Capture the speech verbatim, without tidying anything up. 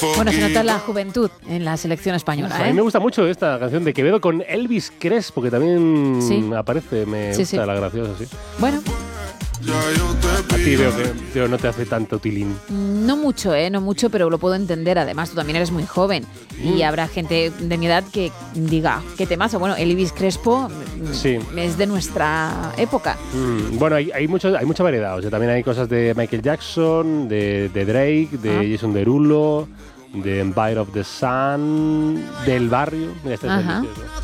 Bueno, se nota la juventud en la selección española, Uf, ¿eh? A mí me gusta mucho esta canción de Quevedo con Elvis Crespo, que también Sí. aparece. Me Sí, gusta sí. la graciosa, sí. Bueno, A ti veo que veo, no te hace tanto tilín. no mucho, ¿eh? No mucho, pero lo puedo entender. Además, tú también eres muy joven y habrá gente de mi edad que diga, ¿qué temazo? Bueno, Elvis Crespo mm, Sí. es de nuestra época. Mm, bueno, hay, hay, mucho, hay mucha variedad. O sea, también hay cosas de Michael Jackson, de, de Drake, de Ah. Jason Derulo, de Empire of the Sun, del Barrio. Mira, este es Ajá. delicioso.